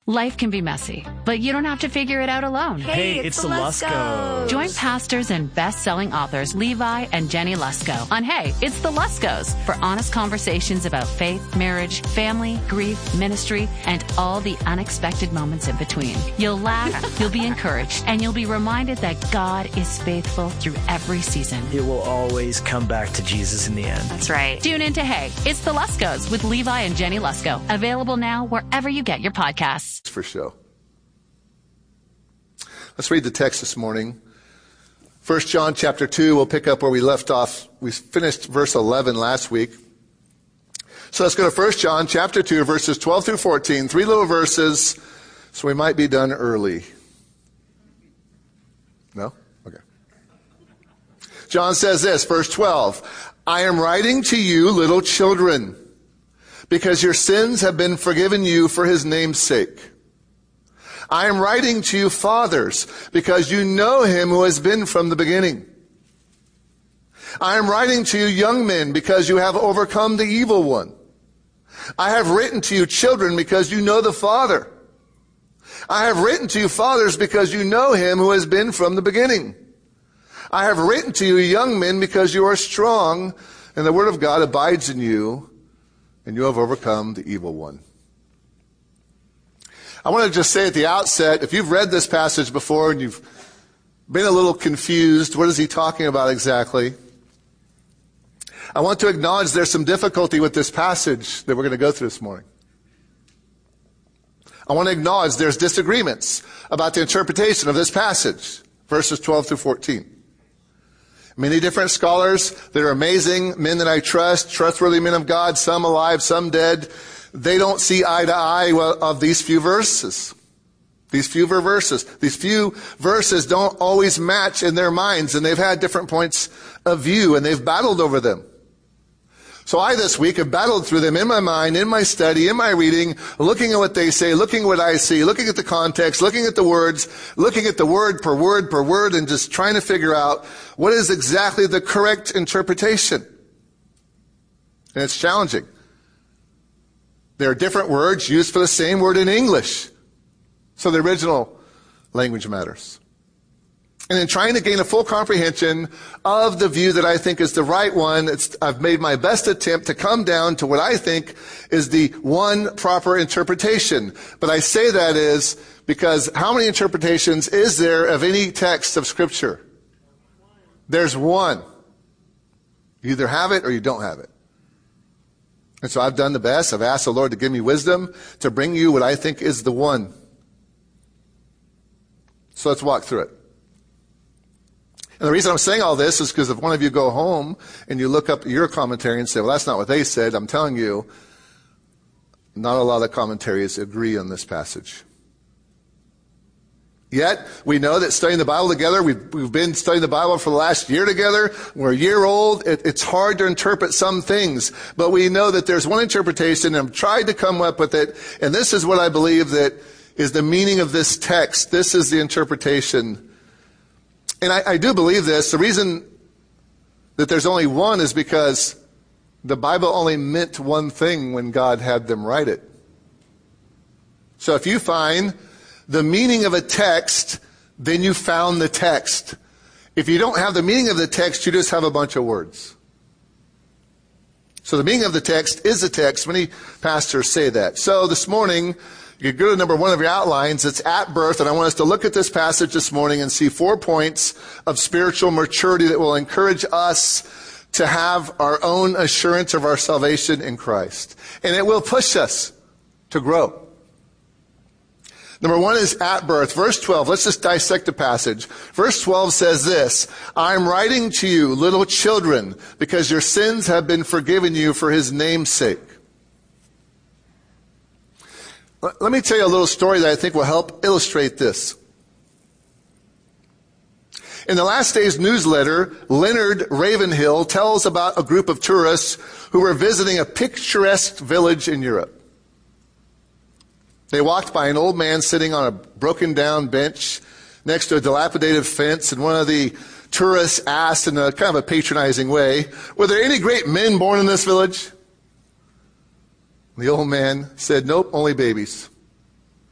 Life can be messy, but you don't have to figure it out alone. Hey, it's the Luskos. Join pastors and best-selling authors Levi and Jenny Lusko on Hey, It's the Luskos for honest conversations about faith, marriage, family, grief, ministry, and all the unexpected moments in between. You'll laugh, you'll be encouraged, and you'll be reminded that God is faithful through every season. It will always come back to Jesus in the end. That's right. Tune in to Hey, It's the Luskos with Levi and Jenny Lusko. Available now wherever you get your podcasts. For show. Let's read the text this morning. 1 John chapter 2, we'll pick up where we left off. We finished verse 11 last week. So let's go to 1 John chapter 2, verses 12 through 14. 3 little verses, so we might be done early. No? Okay. John says this, verse 12. I am writing to you, little children, because your sins have been forgiven you for his name's sake. I am writing to you, fathers, because you know him who has been from the beginning. I am writing to you, young men, because you have overcome the evil one. I have written to you, children, because you know the Father. I have written to you, fathers, because you know him who has been from the beginning. I have written to you, young men, because you are strong, and the word of God abides in you, and you have overcome the evil one. I want to just say at the outset, if you've read this passage before and you've been a little confused, what is he talking about exactly? I want to acknowledge there's some difficulty with this passage that we're going to go through this morning. I want to acknowledge there's disagreements about the interpretation of this passage, verses 12 through 14. Many different scholars that are amazing, men that I trust, trustworthy men of God, some alive, some dead. They don't see eye to eye of these few verses. These few verses don't always match in their minds, and they've had different points of view, and they've battled over them. So I this week have battled through them in my mind, in my study, in my reading, looking at what they say, looking at what I see, looking at the context, looking at the words, looking at the word per word, and just trying to figure out what is exactly the correct interpretation. And it's challenging. There are different words used for the same word in English. So the original language matters. And in trying to gain a full comprehension of the view that I think is the right one, I've made my best attempt to come down to what I think is the one proper interpretation. But I say that is because how many interpretations is there of any text of Scripture? There's one. You either have it or you don't have it. And so I've done the best. I've asked the Lord to give me wisdom to bring you what I think is the one. So let's walk through it. And the reason I'm saying all this is because if one of you go home and you look up your commentary and say, well, that's not what they said, I'm telling you, not a lot of commentaries agree on this passage. Yet, we know that studying the Bible together, we've been studying the Bible for the last year together. We're a year old. It's hard to interpret some things, but we know that there's one interpretation, and I've tried to come up with it, and this is what I believe that is the meaning of this text. This is the interpretation. And I do believe this. The reason that there's only one is because the Bible only meant one thing when God had them write it. So if you find the meaning of a text, then you found the text. If you don't have the meaning of the text, you just have a bunch of words. So the meaning of the text is the text. Many pastors say that. So this morning, you go to number 1 of your outlines. It's at birth, and I want us to look at this passage this morning and see 4 points of spiritual maturity that will encourage us to have our own assurance of our salvation in Christ. And it will push us to grow. Number 1 is at birth. Verse 12, let's just dissect the passage. Verse 12 says this, I'm writing to you, little children, because your sins have been forgiven you for his name's sake. Let me tell you a little story that I think will help illustrate this. In the Last Days newsletter, Leonard Ravenhill tells about a group of tourists who were visiting a picturesque village in Europe. They walked by an old man sitting on a broken down bench next to a dilapidated fence, and one of the tourists asked in a kind of a patronizing way, were there any great men born in this village? The old man said, nope, only babies.